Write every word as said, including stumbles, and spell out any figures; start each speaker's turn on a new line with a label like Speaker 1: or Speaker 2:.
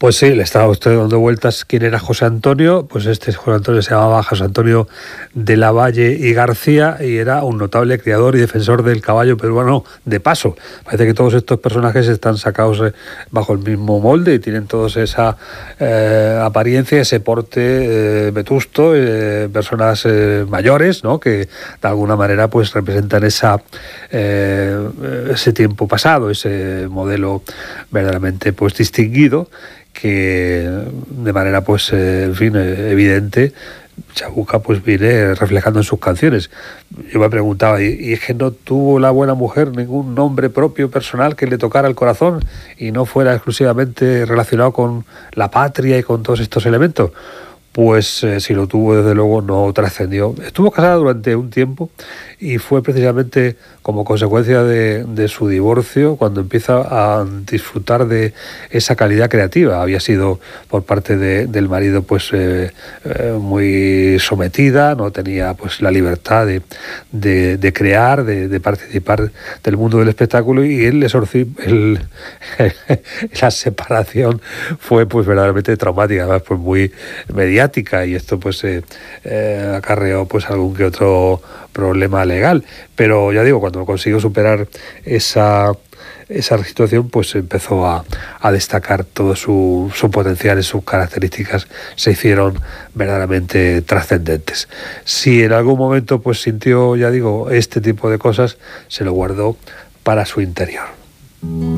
Speaker 1: Pues sí, le estaba usted dando vueltas quién era José Antonio. Pues este José Antonio se llamaba José Antonio de la Valle y García y era un notable criador y defensor del caballo peruano de paso. Parece que todos estos personajes están sacados bajo el mismo molde y tienen todos esa eh, apariencia, ese porte eh, vetusto, eh, personas eh, mayores, ¿no?, que de alguna manera pues representan esa eh, ese tiempo pasado, ese modelo verdaderamente pues distinguido, que de manera pues eh, en fin, eh, evidente Chabuca pues viene reflejando en sus canciones. Yo me preguntaba, ¿y, y es que no tuvo la buena mujer ningún nombre propio personal que le tocara el corazón y no fuera exclusivamente relacionado con la patria y con todos estos elementos? Pues eh, si lo tuvo, desde luego no trascendió. Estuvo casada durante un tiempo y fue precisamente como consecuencia de, de su divorcio cuando empieza a disfrutar de esa calidad creativa. Había sido por parte de, del marido pues eh, eh, muy sometida, no tenía pues la libertad de, de, de crear, de, de participar del mundo del espectáculo, y el, el, la separación fue pues verdaderamente traumática, además pues muy mediática, y esto pues eh, eh, acarreó pues algún que otro problema legal, pero ya digo, cuando consiguió superar esa esa situación, pues empezó a, a destacar todo su, su potencial y sus características se hicieron verdaderamente trascendentes. Si en algún momento pues sintió, ya digo, este tipo de cosas, se lo guardó para su interior.